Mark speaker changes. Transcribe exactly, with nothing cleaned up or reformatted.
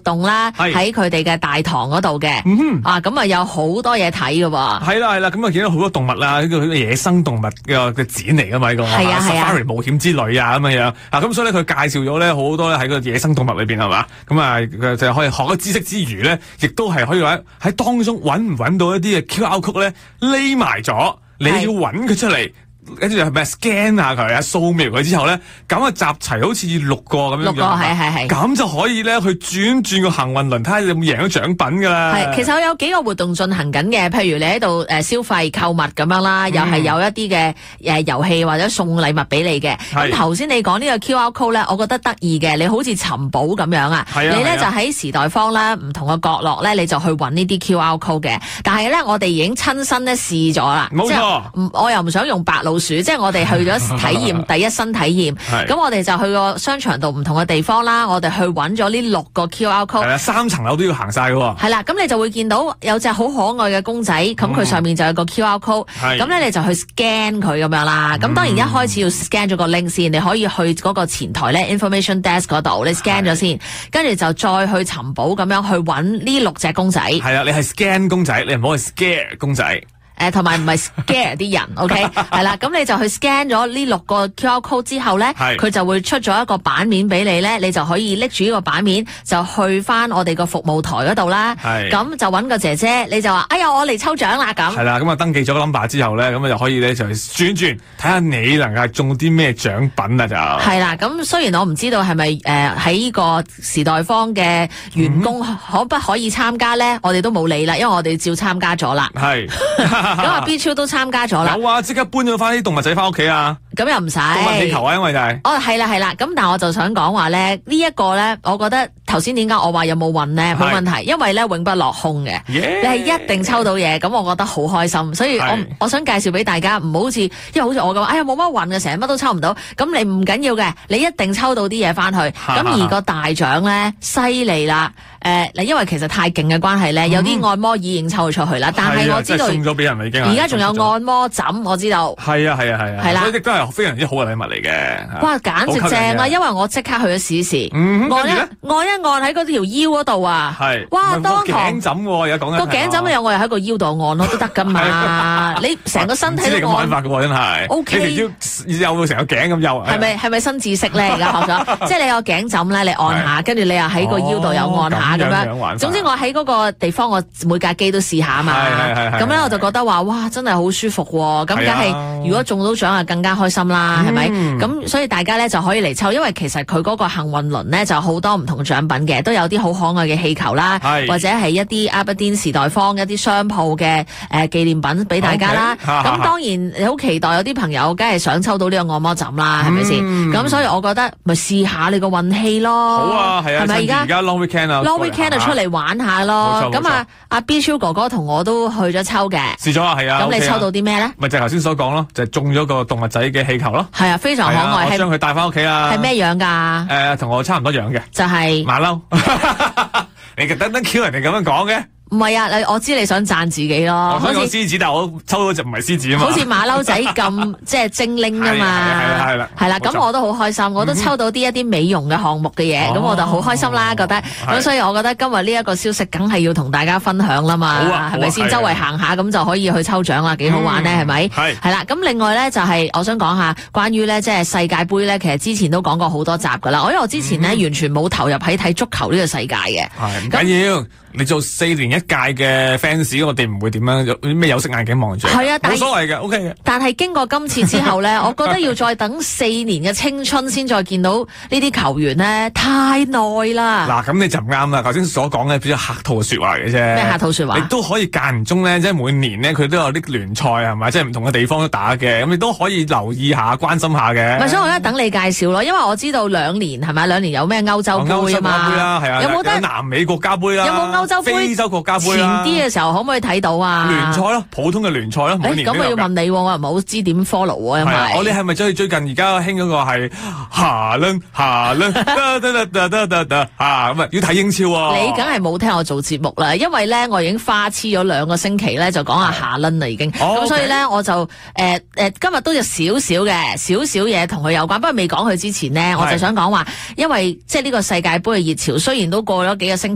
Speaker 1: 動啦，喺佢哋嘅大堂嗰度嘅。啊，咁啊有好多嘢睇㗎喎。
Speaker 2: 係啦係啦，咁啊見到好多動物啦，呢個野生動物嘅嘅展嚟㗎嘛，呢個
Speaker 1: 係啊係啊
Speaker 2: Safari 冒險之旅啊咁樣樣。啊，咁所以咧佢介紹咗咧好多咧喺個野生動物裏邊係嘛，咁啊就可以學咗知識之餘咧，亦都係可以喺喺當中揾唔揾到一啲嘅 Q R code 咧匿埋咗，你要揾佢出嚟。跟住係咪 scan 下佢啊，掃描佢之後咧，咁啊集齊好似六個咁樣樣，
Speaker 1: 六個係係係，
Speaker 2: 咁就可以咧去轉轉個幸運輪，睇下你有冇贏咗獎品噶啦。
Speaker 1: 係，其實我有幾個活動進行緊嘅，譬如你喺度誒消費購物咁樣啦，嗯、又係有一啲嘅誒遊戲或者送禮物俾你嘅。咁頭先你講呢個 Q R code 咧，我覺得得意嘅，你好似尋寶咁樣啊，你咧就喺時代坊啦，唔同嘅角落咧，你就去揾呢啲 Q R code 嘅。但係咧，我哋已經親身咧試咗啦，
Speaker 2: 冇錯，
Speaker 1: 我又唔想用白老鼠，即係我哋去咗體驗第一身體驗，咁我哋就去個商場度唔同嘅地方啦，我哋去揾咗呢六個 Q R code，係
Speaker 2: 啦，三層樓都要行晒嘅，係
Speaker 1: 啦，咁你就會見到有隻好可愛嘅公仔，咁佢、嗯、上面就有個 Q R code，咁咧你就去 scan 佢咁樣啦，咁、嗯、當然一開始要 scan 咗個 link 先，你可以去嗰個前台咧 information desk 嗰度，你 scan 咗先，跟住就再去尋寶咁樣去揾呢六隻公仔，
Speaker 2: 係啦，你係 scan 公仔，你唔好去 scare 公仔。
Speaker 1: 誒，同埋唔係 scare 啲人，OK， 係啦，咁你就去 scan 咗呢六個 Q R code 之後咧，佢就會出咗一個版面俾你咧，你就可以拎住呢個版面就去翻我哋個服務台嗰度啦。係，咁就揾個姐姐，你就話，哎呀，我嚟抽獎啦咁。係啦，
Speaker 2: 咁啊登記咗個 number 之後咧，咁啊就可以咧就轉轉睇下你能夠中啲咩獎品啊就。係
Speaker 1: 啦，咁雖然我唔知道係咪誒喺呢個時代坊嘅員工可不可以參加咧，嗯、我哋都冇理啦，因為我哋照參加咗啦。係。咁啊 B 超都參加咗啦，
Speaker 2: 有啊，即刻搬咗翻啲動物仔翻屋企啊！
Speaker 1: 咁又唔使
Speaker 2: 動物地球啊，因為就係、是、
Speaker 1: 哦，係啦係啦，咁但係我就想講話咧，呢、這、一個咧，我覺得頭先點解我話有冇運咧，冇問題，因為咧永不落空嘅，yeah. 你係一定抽到嘢，咁我覺得好開心，所以我我想介紹俾大家，唔好似因為好似我咁，哎呀冇乜運嘅，成日乜都抽唔到，咁你唔緊要嘅，你一定抽到啲嘢翻去，咁而個大獎咧犀利啦，誒嗱、呃，因為其實太勁嘅關係咧，有啲按摩椅已經抽咗出去啦，但係我知道
Speaker 2: 送咗俾人啦已經，
Speaker 1: 而家仲有按摩枕，我知道。
Speaker 2: 係啊係啊係啊，係啦，所以亦都係非常之好嘅禮物嚟嘅。
Speaker 1: 哇，簡直正啊！因為我即刻去咗試試，嗯、按一按一按喺嗰條腰嗰度啊，係，哇，當堂
Speaker 2: 頸枕喎，而家講緊
Speaker 1: 個頸枕嘅我又喺個腰度按咯，都得噶嘛。你成個身體都按。
Speaker 2: 咁玩法嘅喎，真係。O K。你條腰幼到成個頸咁幼。係
Speaker 1: 咪係咪新知識咧？而家學咗，即係你有頸枕咧，你按下，跟住你又喺個腰度又按下咁樣。總之我喺嗰個地方，我每架機都試下啊嘛。係係係。咁咧我就覺得話，哇，真係好舒服喎！咁梗係，如果中到獎啊，更加開心啦，係咪？咁所以大家咧就可以嚟抽，因為其實佢嗰個幸運輪咧就好多唔同獎品嘅，都有啲好可愛嘅氣球啦，或者係一啲阿伯丁時代坊一啲商鋪嘅誒紀念品俾大家啦。咁、okay. 當然你好期待有啲朋友梗係想抽到呢個按摩枕啦，係咪先？咁所以我覺得咪試下你個運氣咯。好啊，係啊，係咪而家
Speaker 2: 而家 long weekend 啊
Speaker 1: long weekend 就出嚟玩下咯。咁啊，阿 B 超哥哥同我都去咗抽嘅，
Speaker 2: 試咗啊，係啊。
Speaker 1: 咁你抽到啲咩咧？
Speaker 2: 咪就係頭先所講咯，就係、是、中咗個動物仔嘅氣球咯。
Speaker 1: 係啊，非常可愛。
Speaker 2: 我將佢帶翻屋企啊。
Speaker 1: 係咩樣噶？誒、
Speaker 2: 呃，同我差唔多樣嘅。
Speaker 1: 就係、是、
Speaker 2: 馬騮。你特登叫人哋咁樣講嘅？
Speaker 1: 唔係啊，你我知你想讚自己咯。
Speaker 2: 我想講獅子，但係我抽到隻唔係獅子啊嘛。
Speaker 1: 好似馬騮仔咁即係精靈啊嘛。
Speaker 2: 係啦係啦
Speaker 1: 係啦，咁我都好開心，我都抽到啲一啲美容嘅項目嘅嘢，咁、哦、我就好開心啦，覺得。咁所以我覺得今日呢一個消息，梗係要同大家分享啦嘛。係咪先？周圍行下咁就可以去抽獎啦，幾好玩呢？係、嗯、咪？係。係啦，咁另外咧就係、是、我想講下關於咧即係世界盃咧，其實之前都講過好多集噶啦。我因為我之前咧、嗯、完全冇投入喺睇足球呢個世界嘅。係唔緊要。你做四年一屆嘅 fans，我哋唔會點樣有咩有色眼鏡望住，係啊，冇所謂嘅 ，OK 嘅。但係經過今次之後咧，我覺得要再等四年嘅青春先再見到呢啲球員咧，太耐啦。嗱，咁你就唔啱啦。頭先所講嘅比較客套嘅說話嚟嘅啫。咩客套說話？你都可以間唔中咧，即係每年咧，佢都有啲聯賽係咪？即係唔同嘅地方都打嘅，咁你都可以留意下、關心下嘅。咪所以我而家等你介紹咯，因為我知道兩年係咪？兩年有咩歐洲盃啊嘛？歐洲盃啊，係啊。有冇得南美國家盃啦？有冇歐洲盃？非洲國家盃啦。前啲嘅時候可唔可以睇到啊？聯賽咯，普通嘅聯賽咯，每年都有。咁我要問你，我又唔係好知點 follow 喎，因為我哋係咪最最近而家興嗰個係下輪下輪得得得得得得啊咁啊？要睇英超啊！你梗係冇聽我做節目啦，因為咧我已經花痴咗兩個星期咧，就講下下輪啦已經。咁所以咧我就誒誒今日都有少少嘅少少嘢同佢有關，不過未講佢之前咧，我就想講話，因為即係呢個世界盃嘅熱潮，雖然都過咗幾個星期。